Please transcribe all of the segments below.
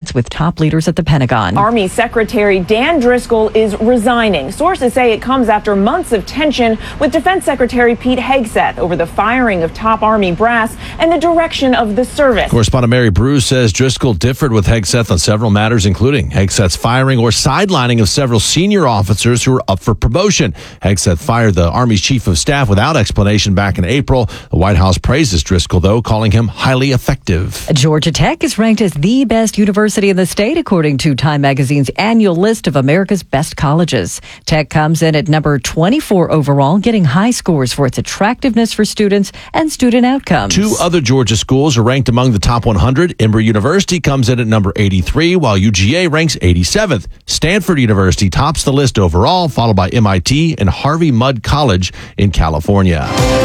meets with top leaders at the Pentagon. Army Secretary Dan Driscoll is resigning. Sources say it comes after months of tension with Defense Secretary Pete Hegseth over the firing of top Army brass and the direction of the service. Correspondent Mary Bruce says Driscoll differed with Hegseth on several matters, including Hegseth's firing or sidelining of several senior officers who were up for promotion. Hegseth fired the Army's chief of staff without explanation back in April. The White House praises Driscoll, though, calling him highly effective. Georgia Tech is ranked as the best university in the state, according to Time Magazine's annual list of America's best colleges. Tech comes in at number 24 overall, getting high scores for its attractiveness for students and student outcomes. Two other Georgia schools are ranked among the top 100. Emory University comes in at number 83, while UGA ranks 87th. Stanford University tops the list overall, followed by MIT and Harvey Mudd College in California.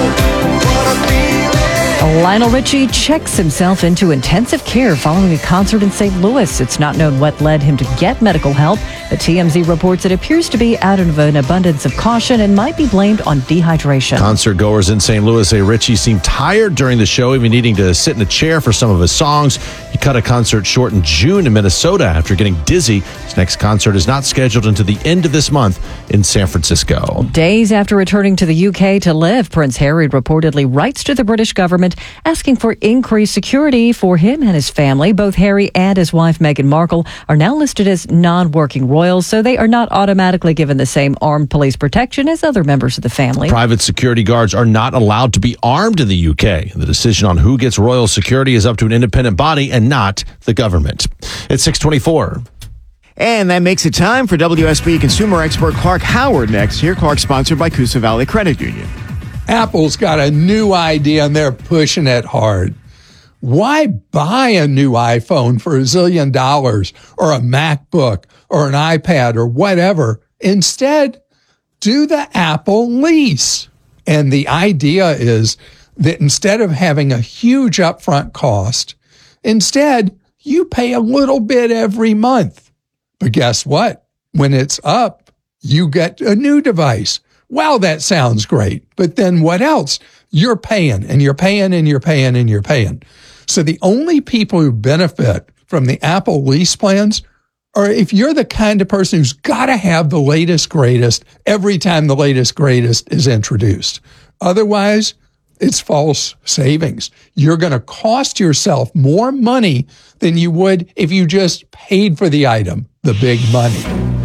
Lionel Richie checks himself into intensive care following a concert in St. Louis. It's not known what led him to get medical help, but TMZ reports it appears to be out of an abundance of caution and might be blamed on dehydration. Concert goers in St. Louis say Richie seemed tired during the show, even needing to sit in a chair for some of his songs. He cut a concert short in June in Minnesota after getting dizzy. His next concert is not scheduled until the end of this month in San Francisco. Days after returning to the UK to live, Prince Harry reportedly writes to the British government asking for increased security for him and his family. Both Harry and his wife Meghan Markle are now listed as non-working royals, so they are not automatically given the same armed police protection as other members of the family. Private security guards are not allowed to be armed in the UK. The decision on who gets royal security is up to an independent body and not the government. It's 6:24. And that makes it time for WSB consumer expert Clark Howard next. Here, Clark, sponsored by Coosa Valley Credit Union. Apple's got a new idea and they're pushing it hard. Why buy a new iPhone for $1 zillion or a MacBook or an iPad or whatever? Instead, do the Apple lease. And the idea is that instead of having a huge upfront cost, instead you pay a little bit every month. But guess what? When it's up, you get a new device. Wow, that sounds great. But then what else? You're paying and you're paying and you're paying and you're paying. So the only people who benefit from the Apple lease plans are if you're the kind of person who's got to have the latest, greatest every time the latest, greatest is introduced. Otherwise, it's false savings. You're going to cost yourself more money than you would if you just paid for the item, the big money.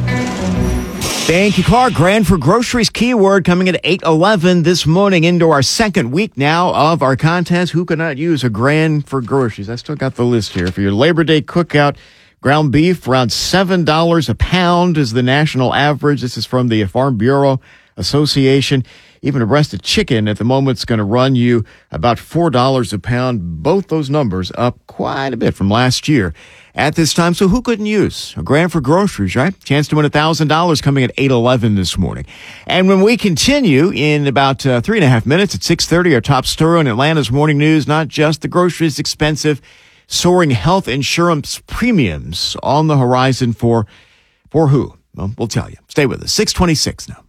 Thank you, Clark. Grand for Groceries keyword coming at 8:11 this morning into our second week now of our contest. Who cannot use a grand for groceries? I still got the list here. For your Labor Day cookout, ground beef around $7 a pound is the national average. This is from the Farm Bureau Association. Even a breast of chicken at the moment is going to run you about $4 a pound. Both those numbers up quite a bit from last year at this time. So who couldn't use a grand for groceries, right? Chance to win $1,000 coming at 8:11 this morning. And when we continue in about 3.5 minutes at 6:30, our top story in Atlanta's morning news, not just the groceries expensive, soaring health insurance premiums on the horizon for who? Well, we'll tell you. Stay with us. 6:26 now.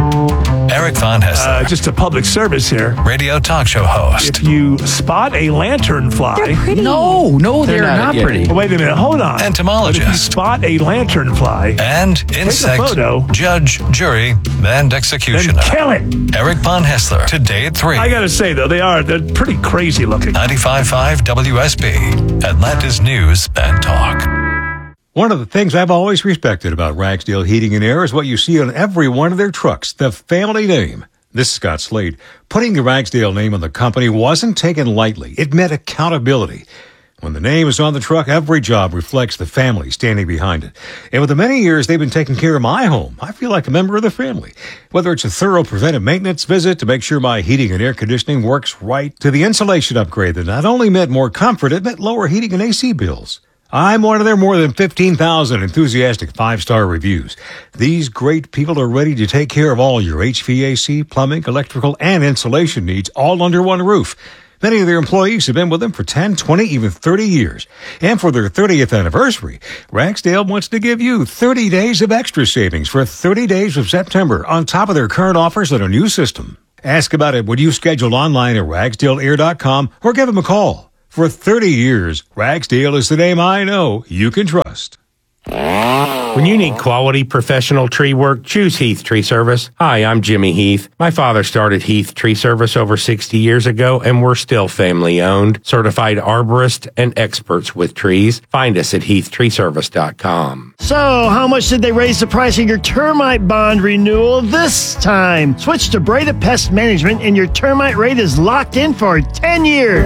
Eric Von Hessler. Just a public service here. Radio talk show host. If you spot a lanternfly... They're pretty. No, they're not pretty. Oh, wait a minute, hold on. Entomologist. But if you spot a lanternfly... And insect. Take a photo. Judge, jury, and executioner. Then kill it. Eric Von Hessler. Today at 3. I gotta say, though, they're pretty crazy looking. 95.5 WSB. Atlanta's News and Talk. One of the things I've always respected about Ragsdale Heating and Air is what you see on every one of their trucks, the family name. This is Scott Slade. Putting the Ragsdale name on the company wasn't taken lightly. It meant accountability. When the name is on the truck, every job reflects the family standing behind it. And with the many years they've been taking care of my home, I feel like a member of the family. Whether it's a thorough preventive maintenance visit to make sure my heating and air conditioning works right, to the insulation upgrade that not only meant more comfort, it meant lower heating and AC bills. I'm one of their more than 15,000 enthusiastic 5-star reviews. These great people are ready to take care of all your HVAC, plumbing, electrical, and insulation needs all under one roof. Many of their employees have been with them for 10, 20, even 30 years. And for their 30th anniversary, Ragsdale wants to give you 30 days of extra savings for 30 days of September on top of their current offers on a new system. Ask about it when you schedule online at ragsdaleair.com or give them a call. For 30 years, Ragsdale is the name I know you can trust. When you need quality professional tree work, choose Heath Tree Service. Hi, I'm Jimmy Heath. My father started Heath Tree Service over 60 years ago, and we're still family owned, certified arborist, and experts with trees. Find us at heathtreeservice.com. So, how much did they raise the price of your termite bond renewal this time? Switch to Breda Pest Management, and your termite rate is locked in for 10 years.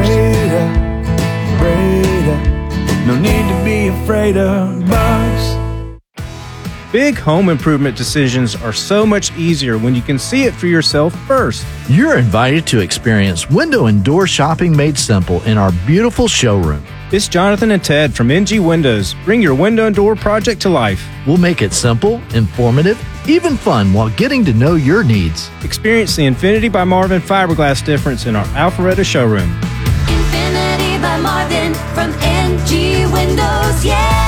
Breda. No need to be afraid of bugs. Big home improvement decisions are so much easier when you can see it for yourself first. You're invited to experience window and door shopping made simple in our beautiful showroom. It's Jonathan and Ted from NG Windows. Bring your window and door project to life. We'll make it simple, informative, even fun while getting to know your needs. Experience the Infinity by Marvin fiberglass difference in our Alpharetta showroom. Infinity by Marvin from NG Windows, yeah!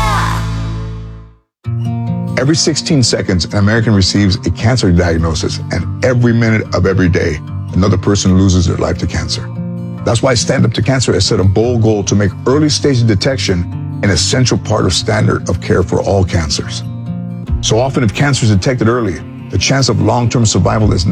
Every 16 seconds, an American receives a cancer diagnosis, and every minute of every day, another person loses their life to cancer. That's why Stand Up to Cancer has set a bold goal to make early stage detection an essential part of standard of care for all cancers. So often, if cancer is detected early, the chance of long-term survival is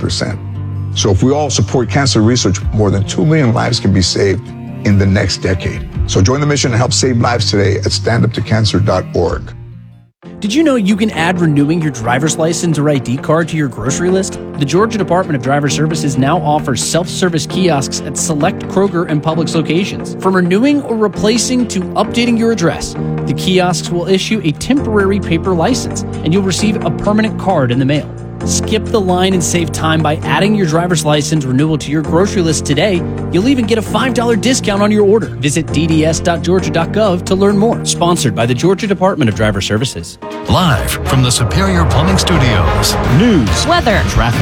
90%. So if we all support cancer research, more than 2 million lives can be saved in the next decade. So join the mission and help save lives today at standuptocancer.org. Did you know you can add renewing your driver's license or ID card to your grocery list? The Georgia Department of Driver Services now offers self-service kiosks at select Kroger and Publix locations. From renewing or replacing to updating your address, the kiosks will issue a temporary paper license, and you'll receive a permanent card in the mail. Skip the line and save time by adding your driver's license renewal to your grocery list today. You'll even get a $5 discount on your order. Visit dds.georgia.gov to learn more. Sponsored by the Georgia Department of Driver Services. Live from the Superior Plumbing Studios. News, weather, traffic.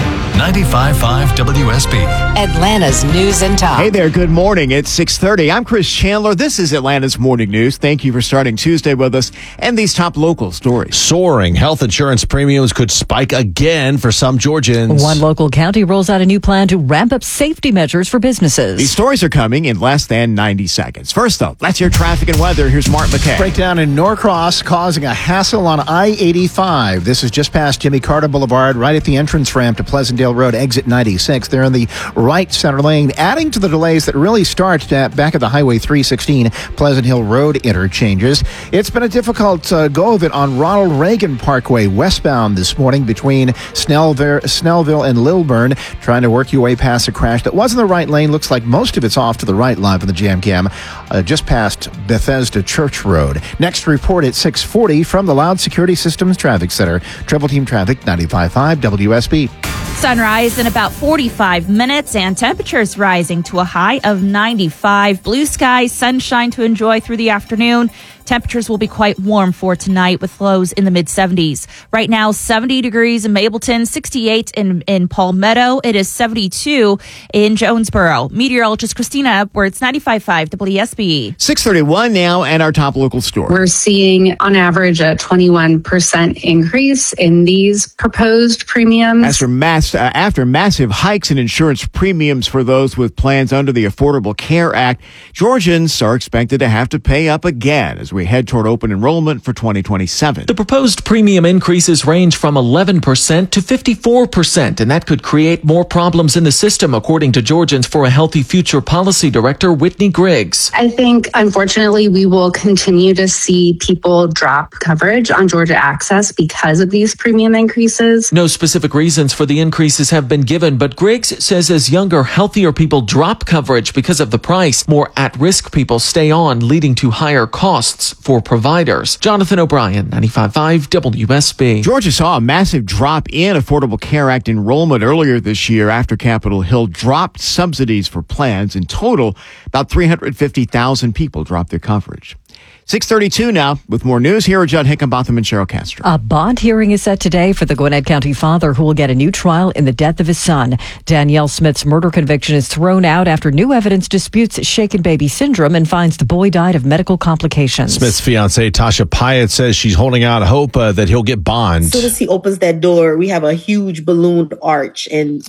95.5 WSB. Atlanta's news and talk. Hey there, good morning. It's 6:30. I'm Chris Chandler. This is Atlanta's Morning News. Thank you for starting Tuesday with us and these top local stories. Soaring health insurance premiums could spike again for some Georgians. One local county rolls out a new plan to ramp up safety measures for businesses. These stories are coming in less than 90 seconds. First, though, let's hear traffic and weather. Here's Mark McKay. Breakdown in Norcross causing a hassle on I-85. This is just past Jimmy Carter Boulevard, right at the entrance ramp to Pleasantdale Road, exit 96. They're in the right center lane, adding to the delays that really start back at the Highway 316 Pleasant Hill Road interchanges. It's been a difficult go of it on Ronald Reagan Parkway westbound this morning between Snellville and Lilburn, trying to work your way past a crash that was in the right lane. Looks like most of it's off to the right live in the jam cam, just past Bethesda Church Road. Next report at 6:40 from the Loud Security Systems Traffic Center. Triple Team Traffic, 95.5 WSB. Sunrise in about 45 minutes and temperatures rising to a high of 95. Blue skies, sunshine to enjoy through the afternoon. Temperatures will be quite warm for tonight with lows in the mid-70s. Right now, 70 degrees in Mableton, 68 in Palmetto. It is 72 in Jonesboro. Meteorologist Christina Edwards, 95.5 WSB. 6:31 now, and our top local story. We're seeing, on average, a 21% increase in these proposed premiums. After massive hikes in insurance premiums for those with plans under the Affordable Care Act, Georgians are expected to have to pay up again as we head toward open enrollment for 2027. The proposed premium increases range from 11% to 54%, and that could create more problems in the system, according to Georgians for a Healthy Future Policy Director Whitney Griggs. I think, unfortunately, we will continue to see people drop coverage on Georgia Access because of these premium increases. No specific reasons for the increases have been given, but Griggs says as younger, healthier people drop coverage because of the price, more at-risk people stay on, leading to higher costs for providers. Jonathan O'Brien, 95.5 WSB. Georgia saw a massive drop in Affordable Care Act enrollment earlier this year after Capitol Hill dropped subsidies for plans. In total, about 350,000 people dropped their coverage. 6:32 now. With more news, here are Judd Hickenbotham and Cheryl Castro. A bond hearing is set today for the Gwinnett County father who will get a new trial in the death of his son. Danielle Smith's murder conviction is thrown out after new evidence disputes shaken baby syndrome and finds the boy died of medical complications. Smith's fiancée, Tasha Pyatt, says she's holding out hope that he'll get bond. As soon as he opens that door, we have a huge ballooned arch, and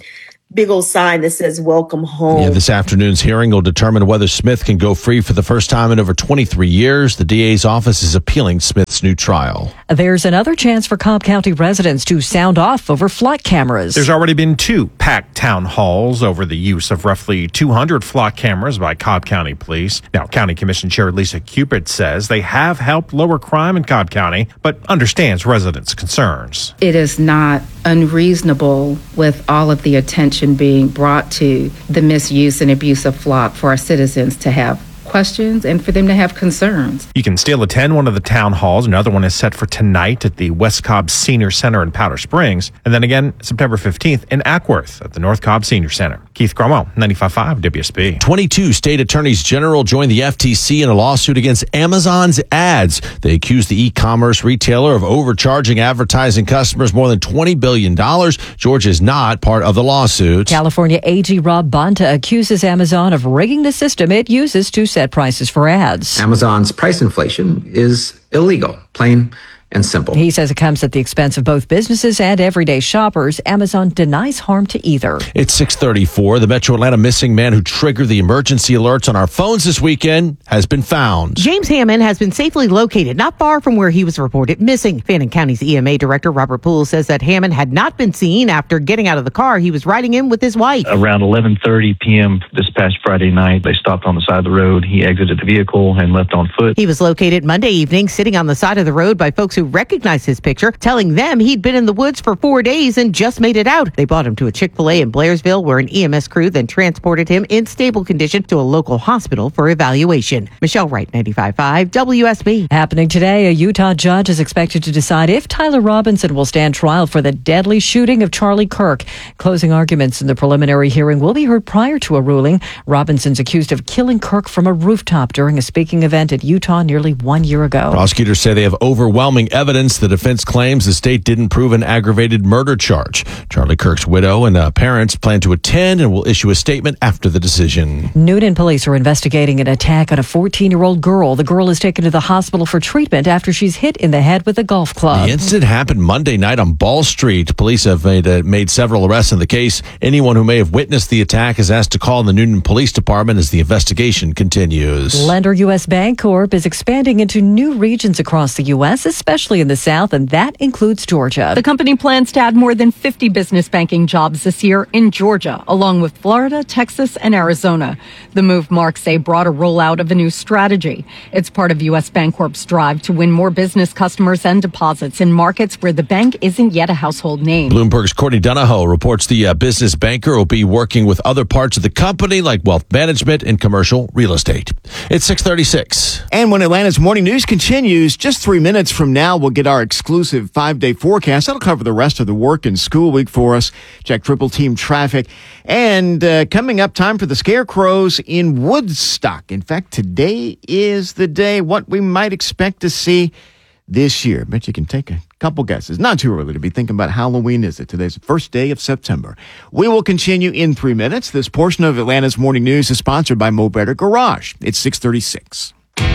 big old sign that says welcome home. Yeah, this afternoon's hearing will determine whether Smith can go free for the first time in over 23 years. The DA's office is appealing Smith's new trial. There's another chance for Cobb County residents to sound off over flock cameras. There's already been 2 packed town halls over the use of roughly 200 flock cameras by Cobb County Police. Now, County Commission Chair Lisa Cupid says they have helped lower crime in Cobb County, but understands residents' concerns. It is not unreasonable with all of the attention being brought to the misuse and abuse of flock for our citizens to have questions and for them to have concerns. You can still attend one of the town halls. Another one is set for tonight at the West Cobb Senior Center in Powder Springs, and then again September 15th in Ackworth at the North Cobb Senior Center. Keith Cromwell, 95.5 WSB. 22 state attorneys general joined the FTC in a lawsuit against Amazon's ads. They accused the e-commerce retailer of overcharging advertising customers more than $20 billion. Georgia is not part of the lawsuit. California AG Rob Bonta accuses Amazon of rigging the system it uses to set prices for ads. Amazon's price inflation is illegal, plain and simple. He says it comes at the expense of both businesses and everyday shoppers. Amazon denies harm to either. It's 6:34. The Metro Atlanta missing man who triggered the emergency alerts on our phones this weekend has been found. James Hammond has been safely located not far from where he was reported missing. Fannin County's EMA Director Robert Poole says that Hammond had not been seen after getting out of the car he was riding in with his wife. Around 11:30 p.m. this past Friday night, they stopped on the side of the road. He exited the vehicle and left on foot. He was located Monday evening sitting on the side of the road by folks who recognized his picture, telling them he'd been in the woods for 4 days and just made it out. They brought him to a Chick-fil-A in Blairsville, where an EMS crew then transported him in stable condition to a local hospital for evaluation. Michelle Wright, 95.5 WSB. Happening today, a Utah judge is expected to decide if Tyler Robinson will stand trial for the deadly shooting of Charlie Kirk. Closing arguments in the preliminary hearing will be heard prior to a ruling. Robinson's accused of killing Kirk from a rooftop during a speaking event at Utah nearly 1 year ago. Prosecutors say they have overwhelming evidence. The defense claims the state didn't prove an aggravated murder charge. Charlie Kirk's widow and parents plan to attend and will issue a statement after the decision. Newton police are investigating an attack on a 14-year-old girl. The girl is taken to the hospital for treatment after she's hit in the head with a golf club. The incident happened Monday night on Ball Street. Police have made several arrests in the case. Anyone who may have witnessed the attack is asked to call the Newton Police Department as the investigation continues. Lender U.S. Bancorp is expanding into new regions across the U.S., especially in the South, and that includes Georgia. The company plans to add more than 50 business banking jobs this year in Georgia, along with Florida, Texas, and Arizona. The move marks a broader rollout of a new strategy. It's part of U.S. Bancorp's drive to win more business customers and deposits in markets where the bank isn't yet a household name. Bloomberg's Courtney Donahoe reports the business banker will be working with other parts of the company like wealth management and commercial real estate. It's 6:36. And when Atlanta's morning news continues, just 3 minutes from now, we'll get our exclusive 5-day forecast. That'll cover the rest of the work and school week for us. Check Triple Team traffic. And coming up, time for the Scarecrows in Woodstock. In fact, today is the day what we might expect to see this year. Bet you can take a couple guesses. Not too early to be thinking about Halloween, is it? Today's the first day of September. We will continue in 3 minutes. This portion of Atlanta's morning news is sponsored by Mo Better Garage. It's 6:36.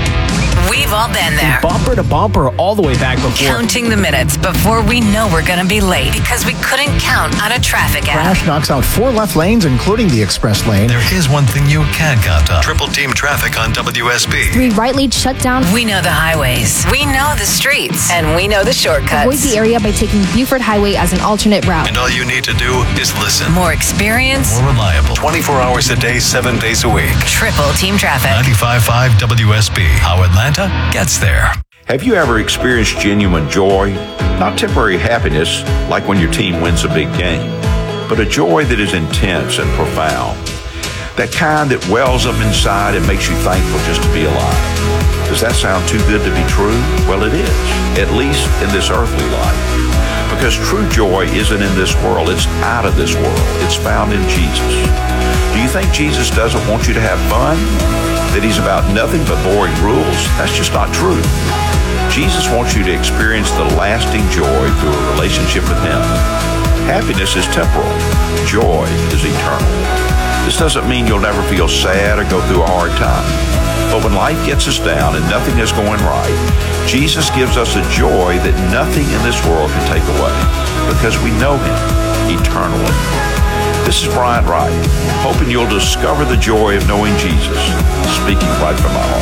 We've all been there. Bumper to bumper all the way back before. Counting the minutes before we know we're going to be late because we couldn't count on a traffic app. Crash knocks out 4 left lanes, including the express lane. There is one thing you can count on. Triple Team traffic on WSB. 3 right lanes shut down. We know the highways. We know the streets. And we know the shortcuts. Avoid the area by taking Buford Highway as an alternate route. And all you need to do is listen. More experience. More reliable. 24 hours a day, 7 days a week. Triple Team traffic. 95.5 WSB. How Atlanta gets there. Have you ever experienced genuine joy? Not temporary happiness like when your team wins a big game, but a joy that is intense and profound. That kind that wells up inside and makes you thankful just to be alive. Does that sound too good to be true? Well, it is, at least in this earthly life. Because true joy isn't in this world, it's out of this world. It's found in Jesus. Do you think Jesus doesn't want you to have fun? That he's about nothing but boring rules? That's just not true. Jesus wants you to experience the lasting joy through a relationship with him. Happiness is temporal. Joy is eternal. This doesn't mean you'll never feel sad or go through a hard time. But when life gets us down and nothing is going right, Jesus gives us a joy that nothing in this world can take away because we know him eternally. This is Bryant Wright, hoping you'll discover the joy of knowing Jesus, speaking right from my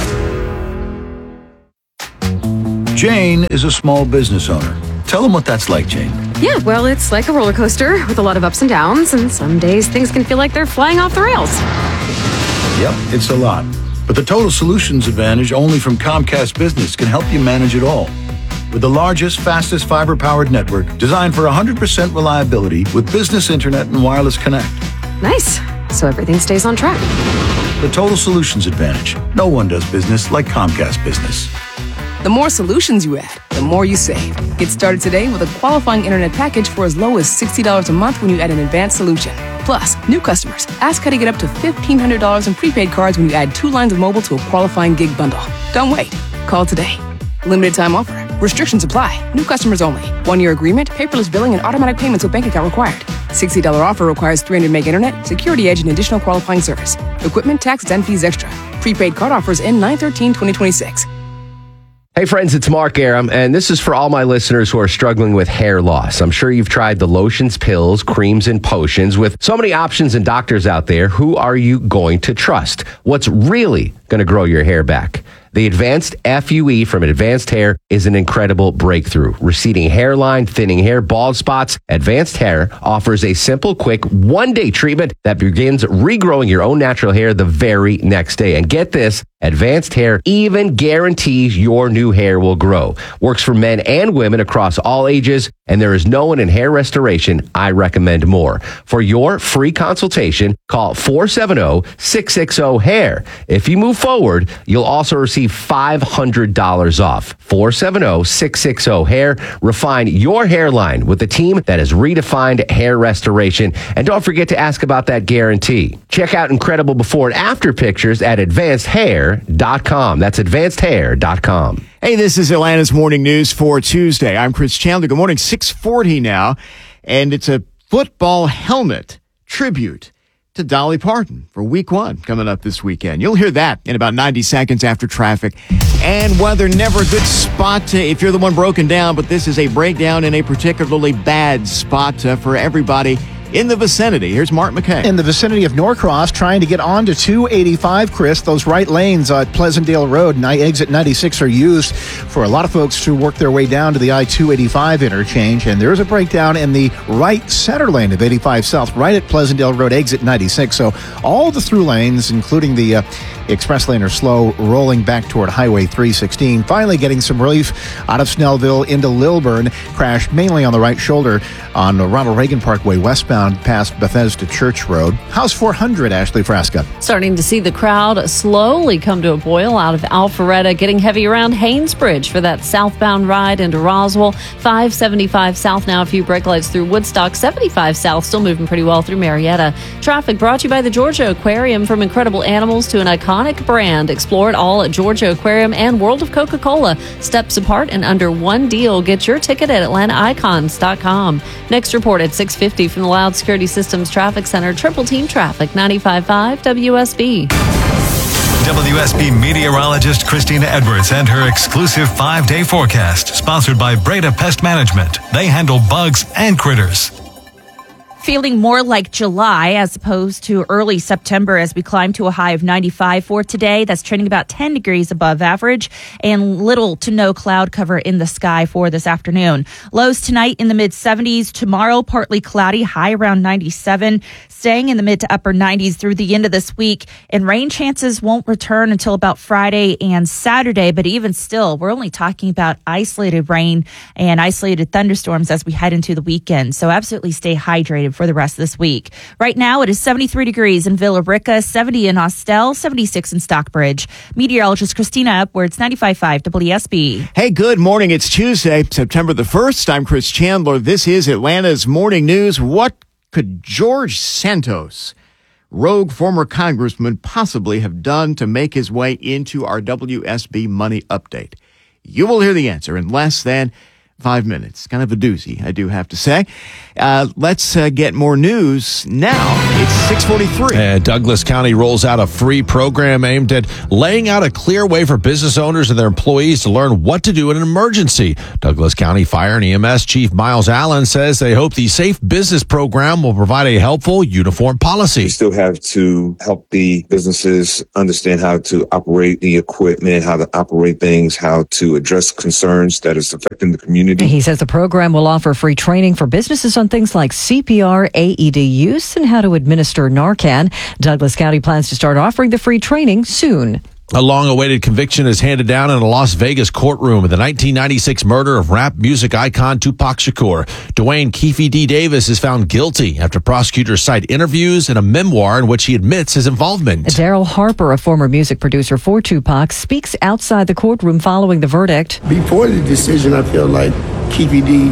heart. Jane is a small business owner. Tell them what that's like, Jane. Yeah, well, it's like a roller coaster with a lot of ups and downs, and some days things can feel like they're flying off the rails. Yep, it's a lot. But the Total Solutions Advantage only from Comcast Business can help you manage it all. With the largest, fastest fiber-powered network designed for 100% reliability with business internet and wireless connect. Nice. So everything stays on track. The Total Solutions Advantage. No one does business like Comcast Business. The more solutions you add, the more you save. Get started today with a qualifying internet package for as low as $60 a month when you add an advanced solution. Plus, new customers, ask how to get up to $1,500 in prepaid cards when you add 2 lines of mobile to a qualifying gig bundle. Don't wait. Call today. Limited time offer. Restrictions apply. New customers only. 1-year agreement, paperless billing, and automatic payments with bank account required. $60 offer requires 300 meg internet, security edge, and additional qualifying service. Equipment, tax, and fees extra. Prepaid card offers end 9/13/2026. Hey friends, it's Mark Aram, and this is for all my listeners who are struggling with hair loss. I'm sure you've tried the lotions, pills, creams, and potions. With so many options and doctors out there, who are you going to trust? What's really going to grow your hair back? The Advanced FUE from Advanced Hair is an incredible breakthrough. Receding hairline, thinning hair, bald spots. Advanced Hair offers a simple, quick, one-day treatment that begins regrowing your own natural hair the very next day. And get this, Advanced Hair even guarantees your new hair will grow. Works for men and women across all ages, and there is no one in hair restoration I recommend more. For your free consultation, call 470-660-HAIR. If you move forward, you'll also receive $500 off. 470-660-HAIR. Refine your hairline with a team that has redefined hair restoration. And don't forget to ask about that guarantee. Check out incredible before and after pictures at advancedhair.com. That's advancedhair.com. Hey, this is Atlanta's Morning News for Tuesday. I'm Chris Chandler. Good morning, 6:40 now. And it's a football helmet tribute to Dolly Parton for week 1 coming up this weekend. You'll hear that in about 90 seconds after traffic and weather. Never a good spot if you're the one broken down, but this is a breakdown in a particularly bad spot for everybody in the vicinity. Here's Mark McKay. In the vicinity of Norcross, trying to get onto 285, Chris. Those right lanes at Pleasantdale Road and exit 96 are used for a lot of folks to work their way down to the I-285 interchange. And there's a breakdown in the right center lane of 85 South, right at Pleasantdale Road, exit 96. So all the through lanes, including the express lane, are slow, rolling back toward Highway 316. Finally getting some relief out of Snellville into Lilburn. Crashed mainly on the right shoulder on Ronald Reagan Parkway westbound past Bethesda Church Road. House 400, Ashley Frasca. Starting to see the crowd slowly come to a boil out of Alpharetta, getting heavy around Haynesbridge for that southbound ride into Roswell. 575 south now, a few brake lights through Woodstock. 75 south, still moving pretty well through Marietta. Traffic brought to you by the Georgia Aquarium. From incredible animals to an iconic brand, explore it all at Georgia Aquarium and World of Coca-Cola. Steps apart and under one deal. Get your ticket at AtlantaIcons.com. Next report at 6:50 from the Loud Security Systems Traffic Center. Triple Team Traffic, 95.5 WSB. WSB meteorologist Christina Edwards and her exclusive 5-day forecast, sponsored by Breda Pest Management. They handle bugs and critters. Feeling more like July as opposed to early September as we climb to a high of 95 for today. That's trending about 10 degrees above average and little to no cloud cover in the sky for this afternoon. Lows tonight in the mid-70s. Tomorrow, partly cloudy, high around 97, staying in the mid to upper 90s through the end of this week. And rain chances won't return until about Friday and Saturday. But even still, we're only talking about isolated rain and isolated thunderstorms as we head into the weekend. So absolutely stay hydrated for the rest of this week. Right now, it is 73 degrees in Villa Rica, 70 in Austell, 76 in Stockbridge. Meteorologist Christina Edwards, 95.5 WSB. Hey, good morning. It's Tuesday, September the 1st. I'm Chris Chandler. This is Atlanta's Morning News. What could George Santos, rogue former congressman, possibly have done to make his way into our WSB Money Update? You will hear the answer in less than 5 minutes. Kind of a doozy, I do have to say. Let's get more news now. It's 6:43. And Douglas County rolls out a free program aimed at laying out a clear way for business owners and their employees to learn what to do in an emergency. Douglas County Fire and EMS Chief Miles Allen says they hope the Safe Business program will provide a helpful, uniform policy. We still have to help the businesses understand how to operate the equipment, how to operate things, how to address concerns that is affecting the community. He says the program will offer free training for businesses on things like CPR, AED use, and how to administer Narcan. Douglas County plans to start offering the free training soon. A long-awaited conviction is handed down in a Las Vegas courtroom in the 1996 murder of rap music icon Tupac Shakur. Dwayne Keefe D. Davis is found guilty after prosecutors cite interviews and a memoir in which he admits his involvement. Daryl Harper, a former music producer for Tupac, speaks outside the courtroom following the verdict. Before the decision, I felt like Keefe D.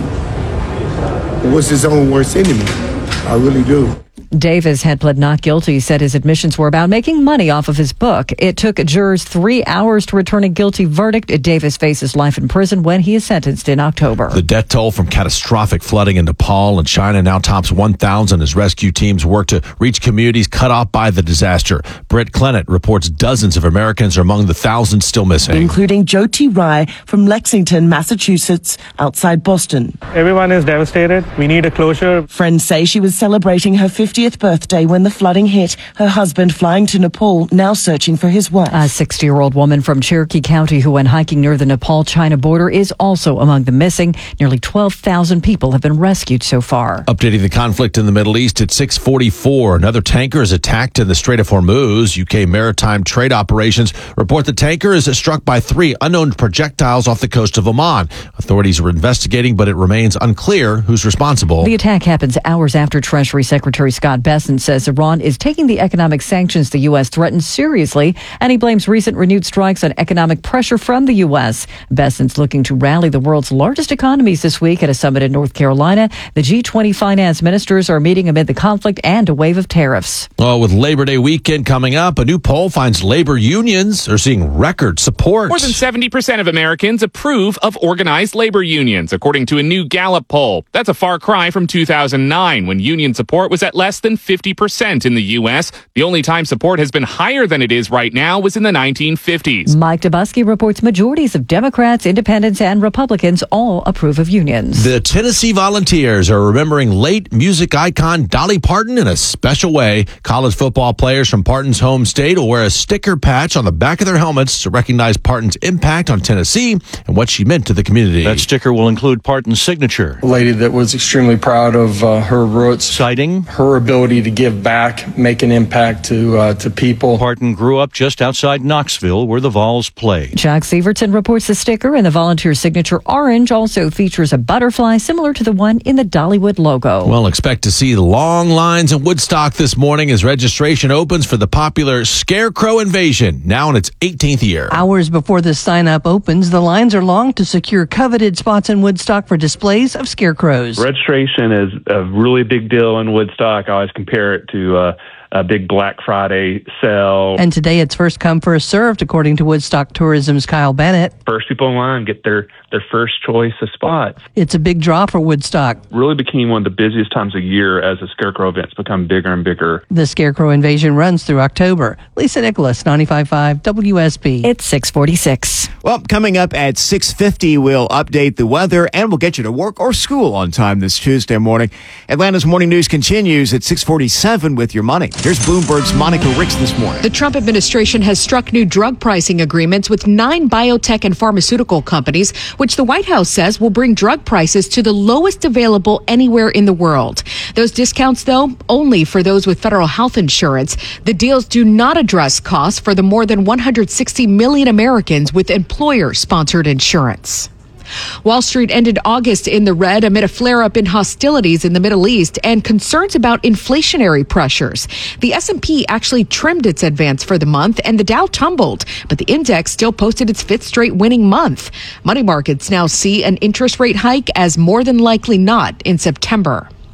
was his own worst enemy. I really do. Davis had pled not guilty, said his admissions were about making money off of his book. It took jurors 3 hours to return a guilty verdict. Davis faces life in prison when he is sentenced in October. The death toll from catastrophic flooding in Nepal and China now tops 1,000 as rescue teams work to reach communities cut off by the disaster. Britt Clennett reports dozens of Americans are among the thousands still missing. Including Jyoti Rai from Lexington, Massachusetts, outside Boston. Everyone is devastated. We need a closure. Friends say she was celebrating her 50th birthday when the flooding hit. Her husband flying to Nepal, now searching for his wife. A 60-year-old woman from Cherokee County who went hiking near the Nepal-China border is also among the missing. Nearly 12,000 people have been rescued so far. Updating the conflict in the Middle East at 6:44. Another tanker is attacked in the Strait of Hormuz. UK maritime trade operations report the tanker is struck by 3 unknown projectiles off the coast of Oman. Authorities are investigating, but it remains unclear who's responsible. The attack happens hours after Treasury Secretary Scott Bessent says Iran is taking the economic sanctions the U.S. threatened seriously, and he blames recent renewed strikes on economic pressure from the U.S. Bessent's looking to rally the world's largest economies this week at a summit in North Carolina. The G20 finance ministers are meeting amid the conflict and a wave of tariffs. Well, with Labor Day weekend coming up, a new poll finds labor unions are seeing record support. More than 70% of Americans approve of organized labor unions, according to a new Gallup poll. That's a far cry from 2009, when union support was at less than 50% in the U.S. The only time support has been higher than it is right now was in the 1950s. Mike Dubusky reports majorities of Democrats, Independents, and Republicans all approve of unions. The Tennessee Volunteers are remembering late music icon Dolly Parton in a special way. College football players from Parton's home state will wear a sticker patch on the back of their helmets to recognize Parton's impact on Tennessee and what she meant to the community. That sticker will include Parton's signature. A lady that was extremely proud of her roots, citing her ability to give back, make an impact to people. Parton grew up just outside Knoxville, where the Vols play. Chuck Severson reports the sticker in the volunteer signature orange also features a butterfly similar to the one in the Dollywood logo. Well, expect to see long lines in Woodstock this morning as registration opens for the popular Scarecrow Invasion, now in its 18th year. Hours before the sign-up opens, the lines are long to secure coveted spots in Woodstock for displays of scarecrows. Registration is a really big deal in Woodstock. I always compare it to a big Black Friday sale. And today it's first come, first served, according to Woodstock Tourism's Kyle Bennett. First people in line get their first choice of spots. It's a big draw for Woodstock. Really became one of the busiest times of year as the Scarecrow events become bigger and bigger. The Scarecrow Invasion runs through October. Lisa Nicholas, 95.5 WSB. It's 6:46. Well, coming up at 6:50, we'll update the weather and we'll get you to work or school on time this Tuesday morning. Atlanta's Morning News continues at 6:47 with your money. Here's Bloomberg's Monica Ricks this morning. The Trump administration has struck new drug pricing agreements with 9 biotech and pharmaceutical companies, which the White House says will bring drug prices to the lowest available anywhere in the world. Those discounts, though, only for those with federal health insurance. The deals do not address costs for the more than 160 million Americans with employer-sponsored insurance. Wall Street ended August in the red amid a flare-up in hostilities in the Middle East and concerns about inflationary pressures. The S&P actually trimmed its advance for the month and the Dow tumbled, but the index still posted its 5th straight winning month. Money markets now see an interest rate hike as more than likely not in September.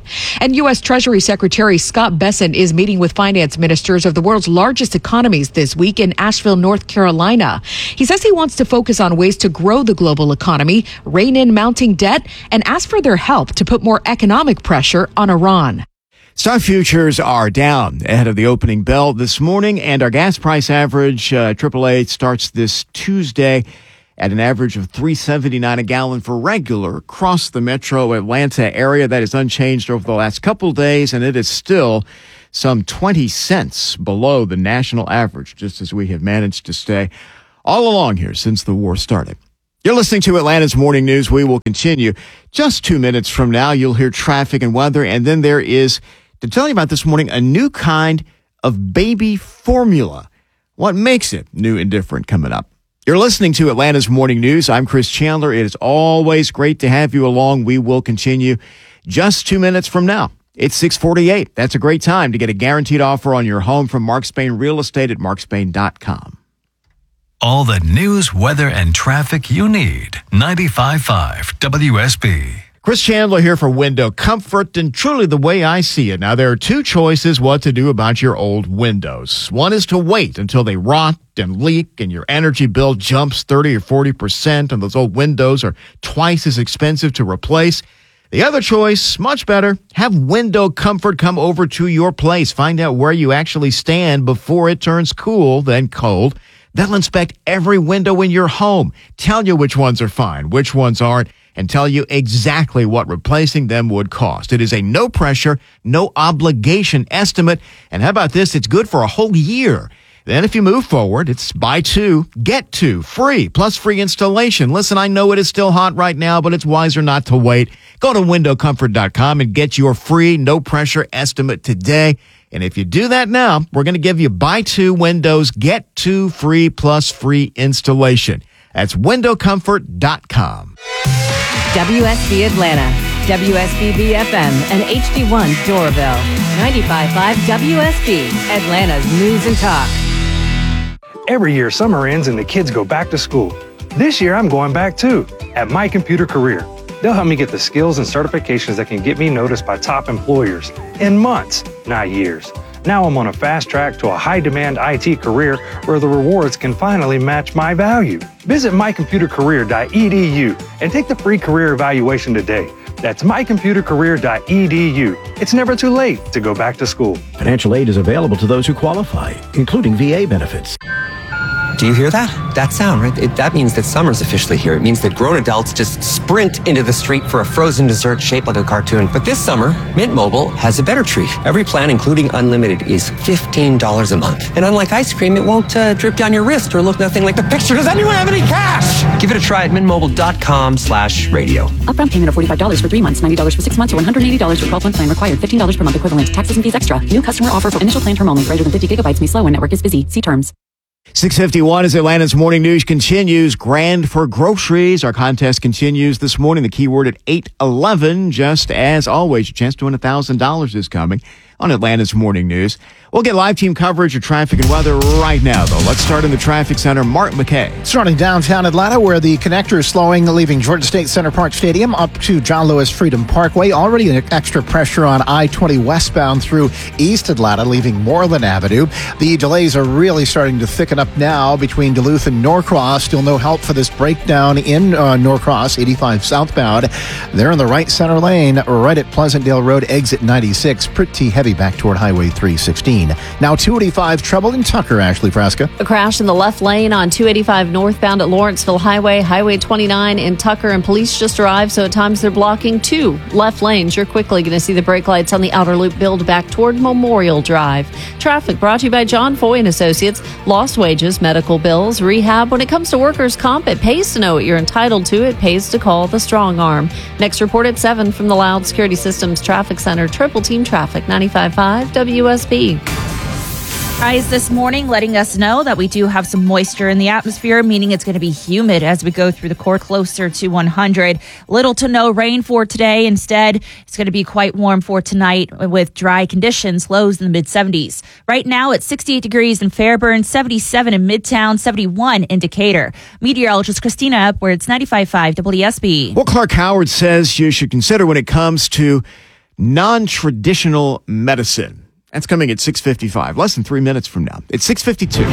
And U.S. Treasury Secretary Scott Bessent is meeting with finance ministers of the world's largest economies this week in Asheville, North Carolina. He says he wants to focus on ways to grow the global economy, rein in mounting debt, and ask for their help to put more economic pressure on Iran. Stock futures are down ahead of the opening bell this morning, and our gas price average, AAA, starts this Tuesday at an average of $3.79 a gallon for regular across the metro Atlanta area. That is unchanged over the last couple of days, and it is still some 20 cents below the national average, just as we have managed to stay all along here since the war started. You're listening to Atlanta's Morning News. We will continue. Just 2 minutes from now, you'll hear traffic and weather, and then there is, to tell you about this morning, a new kind of baby formula. What makes it new and different coming up? You're listening to Atlanta's Morning News. I'm Chris Chandler. It is always great to have you along. We will continue just 2 minutes from now. It's 6:48. That's a great time to get a guaranteed offer on your home from Mark Spain Real Estate at markspain.com. All the news, weather, and traffic you need. 95.5 WSB. Chris Chandler here for Window Comfort, and truly the way I see it. Now, there are two choices what to do about your old windows. One is to wait until they rot and leak and your energy bill jumps 30 or 40%, and those old windows are twice as expensive to replace. The other choice, much better, have Window Comfort come over to your place. Find out where you actually stand before it turns cool, then cold. They'll inspect every window in your home, tell you which ones are fine, which ones aren't, and tell you exactly what replacing them would cost. It is a no pressure, no obligation estimate. And how about this? It's good for a whole year. Then if you move forward, it's buy two, get two, free, plus free installation. Listen, I know it is still hot right now, but it's wiser not to wait. Go to windowcomfort.com and get your free, no pressure estimate today. And if you do that now, we're going to give you buy two windows, get two free, plus free installation. That's windowcomfort.com. WSB Atlanta, WSB BFM, and HD1 Doraville. 95.5 WSB, Atlanta's News and Talk. Every year, summer ends and the kids go back to school. This year, I'm going back too, at My Computer Career. They'll help me get the skills and certifications that can get me noticed by top employers in months, not years. Now I'm on a fast track to a high-demand IT career where the rewards can finally match my value. Visit mycomputercareer.edu and take the free career evaluation today. That's mycomputercareer.edu. It's never too late to go back to school. Financial aid is available to those who qualify, including VA benefits. Do you hear that? That sound, right? That means that summer's officially here. It means that grown adults just sprint into the street for a frozen dessert shaped like a cartoon. But this summer, Mint Mobile has a better treat. Every plan, including unlimited, is $15 a month. And unlike ice cream, it won't drip down your wrist or look nothing like the picture. Does anyone have any cash? Give it a try at mintmobile.com/radio. Upfront payment of $45 for 3 months, $90 for 6 months, or $180 for 12-month plan required. $15 per month equivalent. Taxes and fees extra. New customer offer for initial plan term only. Greater than 50 gigabytes may slow when network is busy. See terms. 6:51 as Atlanta's Morning News continues. Grand for groceries. Our contest continues this morning. The keyword at 8:11. Just as always, your chance to win $1,000 is coming on Atlanta's Morning News. We'll get live team coverage of traffic and weather right now, though. Let's start in the traffic center. Mark McKay. Starting downtown Atlanta, where the connector is slowing, leaving Georgia State Center Park Stadium up to John Lewis Freedom Parkway. Already an extra pressure on I-20 westbound through East Atlanta, leaving Moreland Avenue. The delays are really starting to thicken up now between Duluth and Norcross. Still no help for this breakdown in Norcross, 85 southbound. They're in the right center lane, right at Pleasantdale Road, exit 96. Pretty heavy back toward Highway 316. Now 285 trouble in Tucker, Ashley Frasca. A crash in the left lane on 285 northbound at Lawrenceville Highway, Highway 29 in Tucker, and police just arrived, so at times they're blocking 2 left lanes. You're quickly going to see the brake lights on the outer loop build back toward Memorial Drive. Traffic brought to you by John Foy and Associates. Lost wages, medical bills, rehab. When it comes to workers' comp, it pays to know what you're entitled to. It pays to call the Strong Arm. Next report at 7 from the Loud Security Systems Traffic Center. Triple Team Traffic, 95.5 WSB. Skies this morning letting us know that we do have some moisture in the atmosphere, meaning it's going to be humid as we go through the core closer to 100. Little to no rain for today. Instead, it's going to be quite warm for tonight with dry conditions, lows in the mid-70s. Right now, it's 68 degrees in Fairburn, 77 in Midtown, 71 in Decatur. Meteorologist Christina Edwards, 95.5 WSB. Well, Clark Howard says you should consider when it comes to non-traditional medicine. That's coming at 6:55, less than 3 minutes from now. It's 6:52.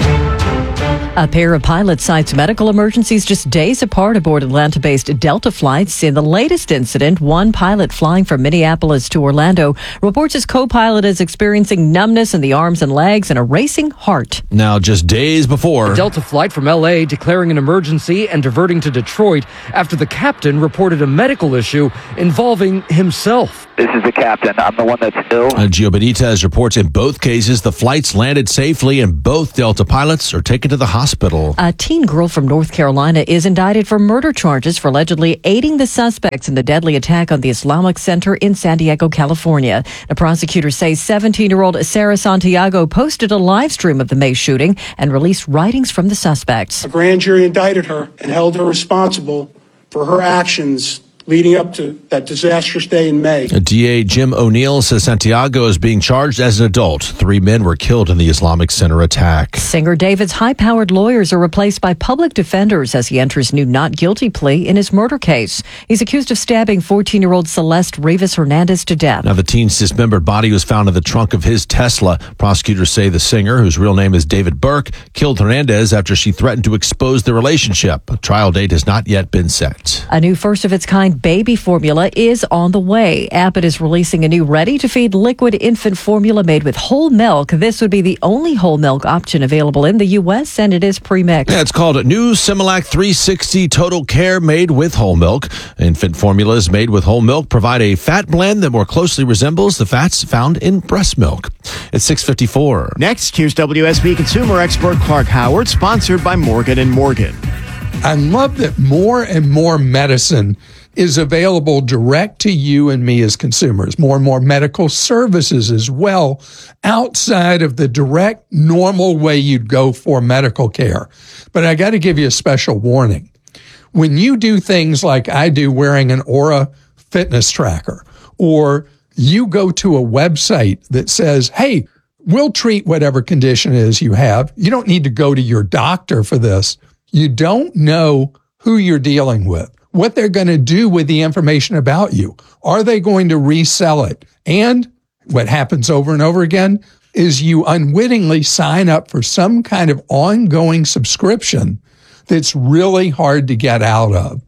A pair of pilots cites medical emergencies just days apart aboard Atlanta-based Delta flights. In the latest incident, one pilot flying from Minneapolis to Orlando reports his co-pilot is experiencing numbness in the arms and legs and a racing heart. Now, just days before, a Delta flight from L.A. declaring an emergency and diverting to Detroit after the captain reported a medical issue involving himself. This is the captain. I'm the one that's ill. Gio Benitez reports in both cases the flights landed safely and both Delta pilots are taken to the hospital. A teen girl from North Carolina is indicted for murder charges for allegedly aiding the suspects in the deadly attack on the Islamic Center in San Diego, California. The prosecutors say 17-year-old Sarah Santiago posted a live stream of the May shooting and released writings from the suspects. A grand jury indicted her and held her responsible for her actions leading up to that disastrous day in May. DA Jim O'Neill says Santiago is being charged as an adult. 3 men were killed in the Islamic Center attack. Singer David's high-powered lawyers are replaced by public defenders as he enters new not guilty plea in his murder case. He's accused of stabbing 14-year-old Celeste Rivas Hernandez to death. Now, the teen's dismembered body was found in the trunk of his Tesla. Prosecutors say the singer, whose real name is David Burke, killed Hernandez after she threatened to expose their relationship. A trial date has not yet been set. A new first-of-its-kind baby formula is on the way. Abbott is releasing a new ready-to-feed liquid infant formula made with whole milk. This would be the only whole milk option available in the U.S., and it is pre-mixed. Yeah, it's called New Similac 360 Total Care made with whole milk. Infant formulas made with whole milk provide a fat blend that more closely resembles the fats found in breast milk. It's 6:54. Next, here's WSB consumer expert Clark Howard, sponsored by Morgan & Morgan. I love that more and more medicine is available direct to you and me as consumers. More and more medical services as well, outside of the direct, normal way you'd go for medical care. But I got to give you a special warning. When you do things like I do, wearing an Aura fitness tracker, or you go to a website that says, hey, we'll treat whatever condition it is you have. You don't need to go to your doctor for this. You don't know who you're dealing with, what they're going to do with the information about you. Are they going to resell it? And what happens over and over again is you unwittingly sign up for some kind of ongoing subscription that's really hard to get out of.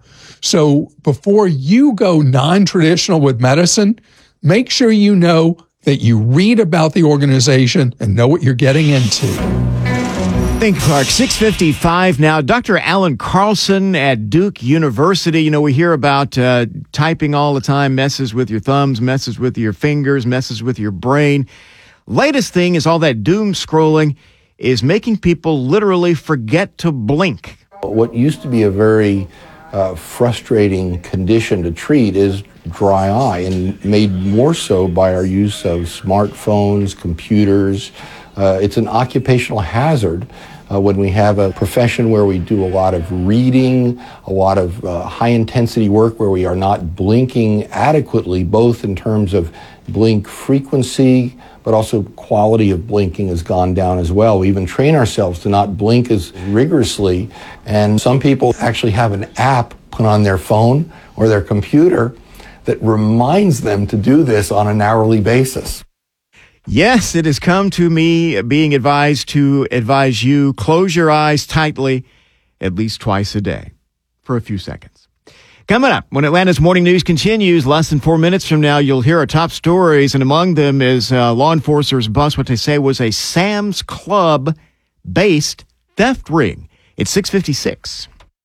So before you go non-traditional with medicine, make sure you know that you read about the organization and know what you're getting into. Thank you, Clark. 6:55 now. Dr. Alan Carlson at Duke University. You know, we hear about typing all the time, messes with your thumbs, messes with your fingers, messes with your brain. Latest thing is all that doom scrolling is making people literally forget to blink. What used to be a very frustrating condition to treat is dry eye, and made more so by our use of smartphones, computers. It's an occupational hazard when we have a profession where we do a lot of reading, a lot of high-intensity work where we are not blinking adequately, both in terms of blink frequency, but also quality of blinking has gone down as well. We even train ourselves to not blink as rigorously, and some people actually have an app put on their phone or their computer that reminds them to do this on an hourly basis. Yes, it has come to me being advised to advise you, close your eyes tightly at least twice a day for a few seconds. Coming up, when Atlanta's Morning News continues, less than 4 minutes from now, you'll hear our top stories, and among them is law enforcers bust what they say was a Sam's Club-based theft ring. It's 6:56.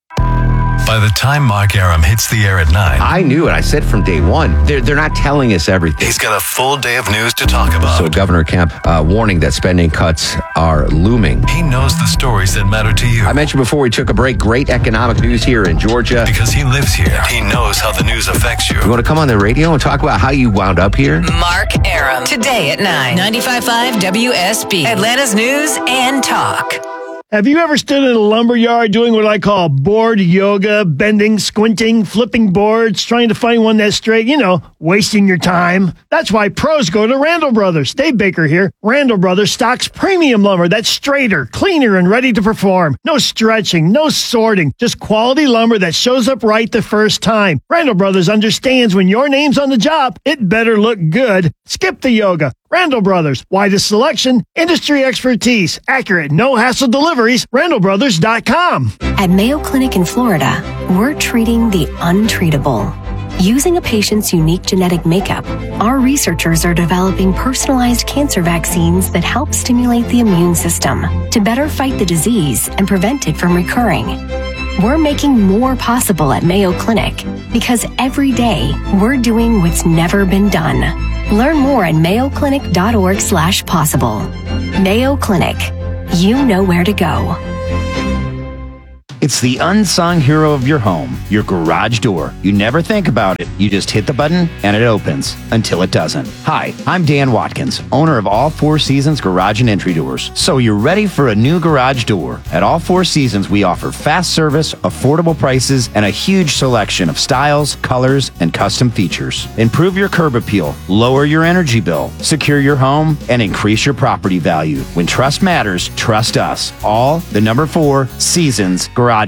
By the time Mark Aram hits the air at 9, I knew it. I said from day one, they're not telling us everything. he's got a full day of news to talk about. So Governor Kemp warning that spending cuts are looming. He knows the stories that matter to you. I mentioned before we took a break, great economic news here in Georgia. Because he lives here. He knows how the news affects you. You want to come on the radio and talk about how you wound up here? Mark Aram. Today at 9. 95.5 WSB. Atlanta's News and Talk. Have you ever stood in a lumber yard doing what I call board yoga, bending, squinting, flipping boards, trying to find one that's straight, wasting your time? That's why pros go to Randall Brothers. Dave Baker here. Randall Brothers stocks premium lumber that's straighter, cleaner, and ready to perform. No stretching, no sorting, just quality lumber that shows up right the first time. Randall Brothers understands when your name's on the job, it better look good. Skip the yoga. Randall Brothers, widest selection, industry expertise, accurate, no-hassle deliveries, randallbrothers.com. At Mayo Clinic in Florida, we're treating the untreatable. Using a patient's unique genetic makeup, our researchers are developing personalized cancer vaccines that help stimulate the immune system to better fight the disease and prevent it from recurring. We're making more possible at Mayo Clinic because every day we're doing what's never been done. Learn more at mayoclinic.org/possible. Mayo Clinic. You know where to go. It's the unsung hero of your home, your garage door. You never think about it. You just hit the button and it opens until it doesn't. Hi, I'm Dan Watkins, owner of All Four Seasons Garage and Entry Doors. So you're ready for a new garage door. At All Four Seasons, we offer fast service, affordable prices, and a huge selection of styles, colors, and custom features. Improve your curb appeal, lower your energy bill, secure your home, and increase your property value. When trust matters, trust us. All the number 4 Seasons Garages.com.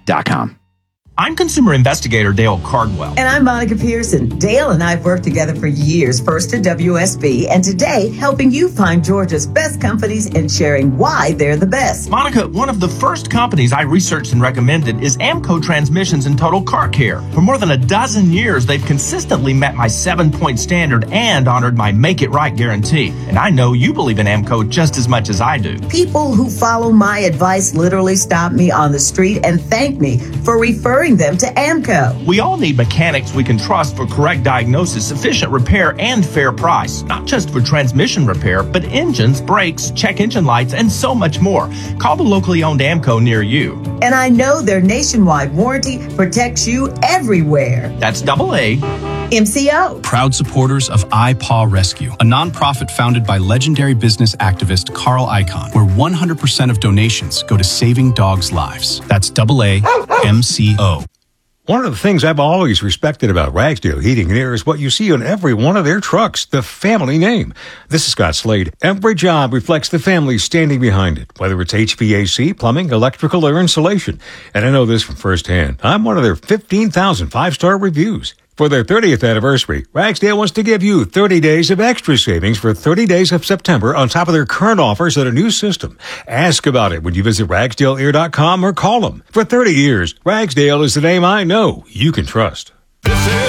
I'm consumer investigator Dale Cardwell. And I'm Monica Pearson. Dale and I have worked together for years, first at WSB, and today helping you find Georgia's best companies and sharing why they're the best. Monica, one of the first companies I researched and recommended is AMCO Transmissions and Total Car Care. For more than a dozen years, they've consistently met my 7-point standard and honored my Make It Right guarantee. And I know you believe in AMCO just as much as I do. People who follow my advice literally stop me on the street and thank me for referring them to AMCO. We all need mechanics we can trust for correct diagnosis, efficient repair, and fair price. Not just for transmission repair, but engines, brakes, check engine lights, and so much more. Call the locally owned AMCO near you. And I know their nationwide warranty protects you everywhere. That's AA MCO. Proud supporters of iPaw Rescue, a nonprofit founded by legendary business activist Carl Icahn, where 100% of donations go to saving dogs' lives. That's AA MCO. One of the things I've always respected about Ragsdale Heating and Air is what you see on every one of their trucks, the family name. This is Scott Slade. Every job reflects the family standing behind it, whether it's HVAC, plumbing, electrical, or insulation. And I know this from firsthand. I'm one of their 15,000 5-star reviews. For their 30th anniversary, Ragsdale wants to give you 30 days of extra savings for 30 days of September on top of their current offers at a new system. Ask about it when you visit RagsdaleAir.com or call them. For 30 years, Ragsdale is the name I know you can trust.